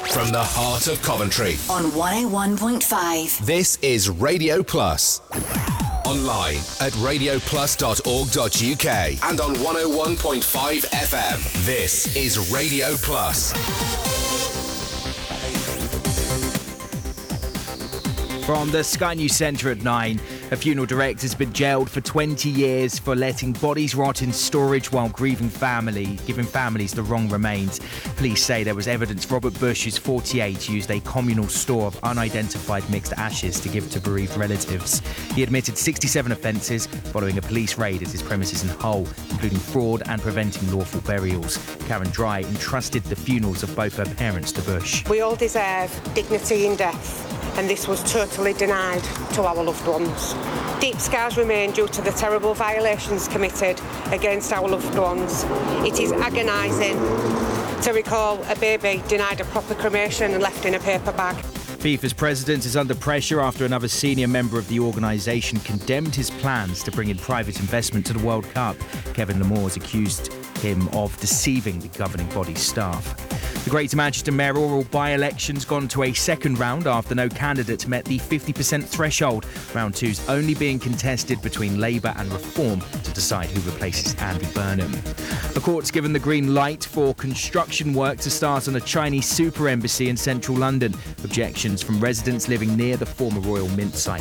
From the heart of Coventry. On 101.5. This is Radio Plus. Online at radioplus.org.uk and on 101.5 FM. This is Radio Plus. From the Sky News Centre at 9, a funeral director has been jailed for 20 years for letting bodies rot in storage while giving families the wrong remains. Police say there was evidence Robert Bush, who's 48, used a communal store of unidentified mixed ashes to give to bereaved relatives. He admitted 67 offences following a police raid at his premises in Hull, including fraud and preventing lawful burials. Karen Dry entrusted the funerals of both her parents to Bush. We all deserve dignity in death, and this was totally denied to our loved ones. Deep scars remain due to the terrible violations committed against our loved ones. It is agonising to recall a baby denied a proper cremation and left in a paper bag. FIFA's president is under pressure after another senior member of the organisation condemned his plans to bring in private investment to the World Cup. Kevin Lamors accused him of deceiving the governing body's staff. The Greater Manchester mayoral by-election's gone to a second round after no candidate met the 50% threshold. Round two's only being contested between Labour and Reform to decide who replaces Andy Burnham. The court's given the green light for construction work to start on a Chinese super embassy in central London. Objections from residents living near the former Royal Mint site